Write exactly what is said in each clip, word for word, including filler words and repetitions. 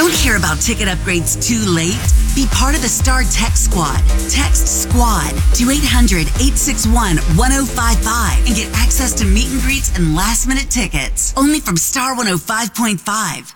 Don't hear about ticket upgrades too late? Be part of the Star Text Squad. Text SQUAD to eight hundred, eight six one, one oh five five and get access to meet and greets and last-minute tickets. Only from Star one oh five point five.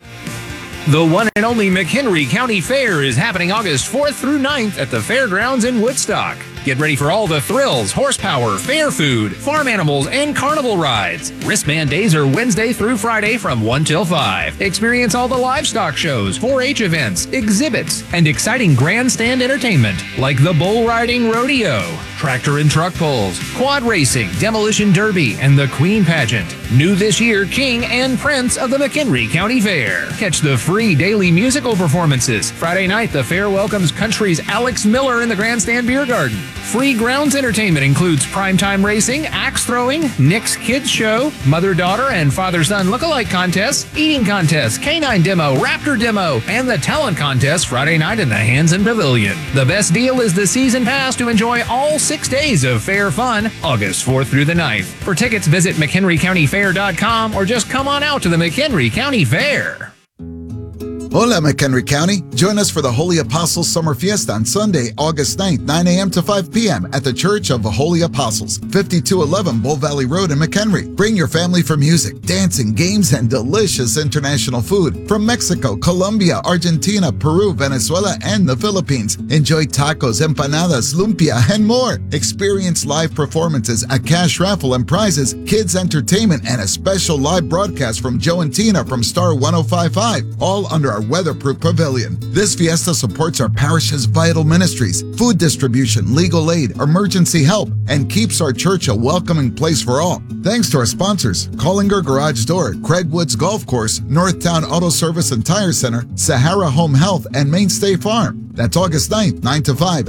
The one and only McHenry County Fair is happening August fourth through ninth at the Fairgrounds in Woodstock. Get ready for all the thrills, horsepower, fair food, farm animals, and carnival rides. Wristband days are Wednesday through Friday from one till five. Experience all the livestock shows, four H events, exhibits, and exciting grandstand entertainment like the bull riding rodeo, tractor and truck pulls, quad racing, demolition derby, and the Queen pageant. New this year, King and Prince of the McHenry County Fair. Catch the free daily musical performances. Friday night, the fair welcomes country's Alex Miller in the Grandstand Beer Garden. Free grounds entertainment includes primetime racing, axe throwing, Nick's Kids Show, mother-daughter and father-son lookalike contests, eating contests, canine demo, raptor demo, and the talent contest Friday night in the Hansen Pavilion. The best deal is the season pass to enjoy all six days of fair fun, August fourth through the ninth. For tickets, visit McHenry County Fair dot com or just come on out to the McHenry County Fair. Hola, McHenry County. Join us for the Holy Apostles Summer Fiesta on Sunday, August ninth, nine a.m. to five p.m. at the Church of the Holy Apostles, fifty-two eleven Bull Valley Road in McHenry. Bring your family for music, dancing, games, and delicious international food from Mexico, Colombia, Argentina, Peru, Venezuela, and the Philippines. Enjoy tacos, empanadas, lumpia, and more. Experience live performances, a cash raffle and prizes, kids entertainment, and a special live broadcast from Joe and Tina from Star one oh five point five, all under our weatherproof pavilion. This fiesta supports our parish's vital ministries, food distribution, legal aid, emergency help, and keeps our church a welcoming place for all. Thanks to our sponsors, Collinger Garage Door, Craig Woods Golf Course, Northtown Auto Service and Tire Center, Sahara Home Health, and Mainstay Farm. That's August ninth, nine to five